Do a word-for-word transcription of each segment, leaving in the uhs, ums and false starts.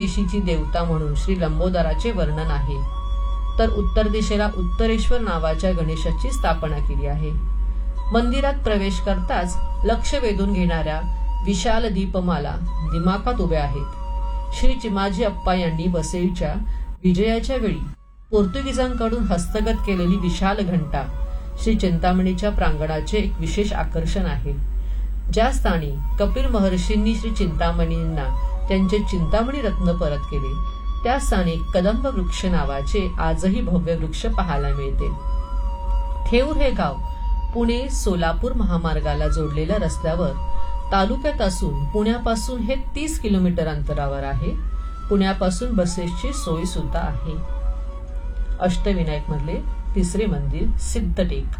दिशेची देवता म्हणून श्री लंबोदराचे वर्णन आहे. तर उत्तर दिशेला उत्तरेश्वर नावाच्या गणेशाची स्थापना केली आहे. मंदिरात प्रवेश करताच लक्ष वेधून घेणाऱ्या विशाल दीपमाला दिमाखात उभ्या आहेत. श्री चिमाजी अप्पा यांनी वसईच्या विजयाच्या वेळी पोर्तुगीजांकडून हस्तगत केलेली विशाल घंटा श्री चिंतामणीच्या प्रांगणाचे एक विशेष आकर्षण आहे. ज्या स्थानी कपिल महर्षींनी श्री चिंतामणींना त्यांचे चिंतामणी रत्न परत केले, त्या स्थानी कदंब वृक्ष नावाचे आजही भव्य वृक्ष पाहायला मिळते. ठेऊर हे गाव पुणे सोलापूर महामार्गाला जोडलेल्या रस्त्यावर तालुक्यात असून पुण्यापासून हे तीस किलोमीटर अंतरावर आहे. पुण्यापासून बसेसची सोय सुद्धा आहे. अष्टविनायक मधले तिसरे मंदिर सिद्धटेक.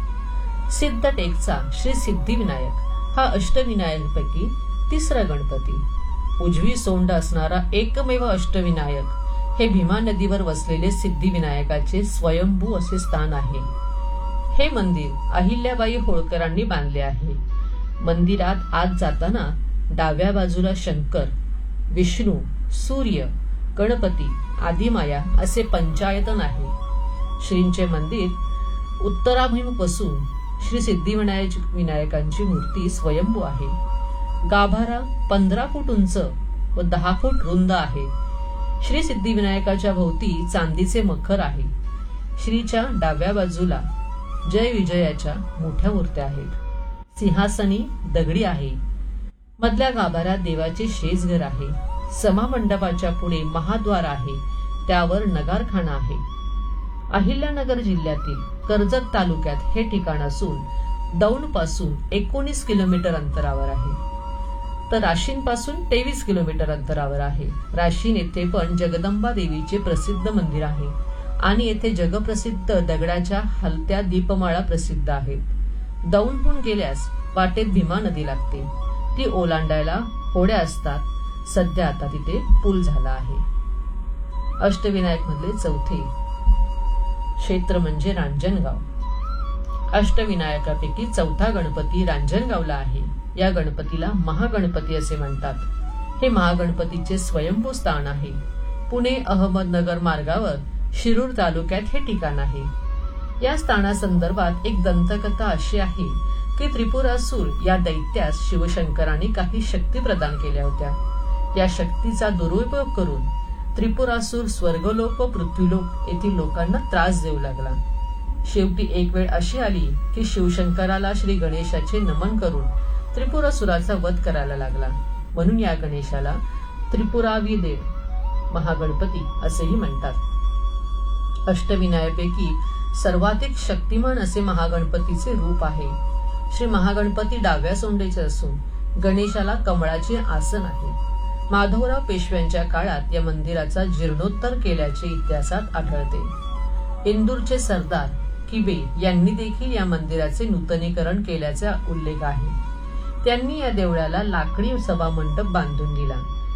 सिद्धटेकचा श्री सिद्धिविनायक हा अष्टविनायकांपैकी तिसरा गणपती. उजवी सोंड असणारा एकमेव अष्टविनायक हे भीमा नदीवर वसलेले सिद्धिविनायकाचे स्वयंभू असे स्थान आहे. हे मंदिर अहिल्याबाई होळकरांनी बांधले आहे. मंदिरात आत जाताना डाव्या बाजूला शंकर, विष्णू, सूर्य, गणपती, आदिमाया असे पंचायतन आहे. श्रींचे मंदिर उत्तराभिमुख असून श्री सिद्धिविनायक विनायकांची मूर्ती स्वयंभू आहे. गाभारा पंधरा फूट उंच व दहा फूट रुंद आहे. श्री सिद्धिविनायकाच्या भोवती चांदीचे मखर आहे. श्रीच्या डाव्या बाजूला जय विजयाच्या मोठ्या मूर्त्या आहेत. सिंहासनी दगडी आहे. मधल्या गाभाऱ्यात देवाचे शेजघर आहे. समामंडपाच्या पुढे महाद्वार आहे, त्यावर नगारखाना आहे. अहिल्यानगर जिल्ह्यातील कर्जत तालुक्यात हे ठिकाण असून दौंड पासून एकोणीस किलोमीटर अंतरावर आहे. तर राशीन पासून तेवीस किलोमीटर अंतरावर आहे. राशीन येथे पण जगदंबा देवीचे प्रसिद्ध मंदिर आहे आणि येथे जगप्रसिद्ध दगडाच्या हलत्या दीपमाळा प्रसिद्ध आहेत. दौंडहून गेल्यास वाटेत भीमा नदी लागते. ती ओलांडायला होड्या असतात. सध्या आता तिथे पूल झाला आहे. अष्टविनायक मधले चौथे क्षेत्र म्हणजे रांजणगाव. अष्टविनायकापैकी चौथा गणपती रांजणगावला आहे. या गणपतीला महागणपती असे म्हणतात. हे महागणपतीचे स्वयंभू स्थान आहे. पुणे अहमदनगर मार्गावर शिरूर तालुक्यात हे ठिकाण आहे. या स्थानासंदर्भात एक दंतकथा अशी आहे की त्रिपुरासूर या दैत्यास शिवशंकरांनी काही शक्ती प्रदान केल्या होत्या. या शक्तीचा दुरुपयोग करून त्रिपुरासूर स्वर्गलोक व पृथ्वीलोक येथील लोकांना त्रास देऊ लागला. शेवटी एक वेळ अशी आली की शिवशंकराला श्री गणेशाचे नमन करून त्रिपुरासुराचा वध करायला लागला. म्हणून या गणेशाला त्रिपुराविदेव महागणपती असेही म्हणतात. अष्टविनायकापैकी सर्वाधिक शक्तिमान असे महागणपतीचे रूप आहे. श्री महागणपती डाव्या सोंडेचे असून गणेशाला कमळाचे आसन आहे. माधवराव पेशव्यांच्या काळात या मंदिराचा जीर्णोत्तर केल्याचे इतिहासात आढळते. इंदूरचे सरदार किबे यांनी देखील या मंदिराचे नूतनीकरण केल्याचा उल्लेख आहे. त्यांनी या देवळाला लाकडी सभा मंडप बांधून दिला.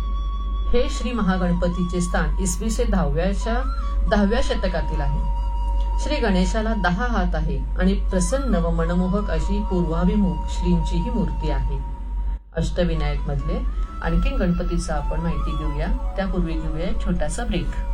हे श्री महागणपतीचे स्थान इसवी सन दहाव्याच्या दहाव्या शतकातील आहे. श्री गणेशाला दहा हात आहे आणि प्रसन्न व मनमोहक अशी पूर्वाभिमुख श्रींची ही मूर्ती आहे. अष्टविनायक मधले आणखी गणपतीचा आपण माहिती घेऊया. त्यापूर्वी घेऊया एक छोटासा ब्रेक.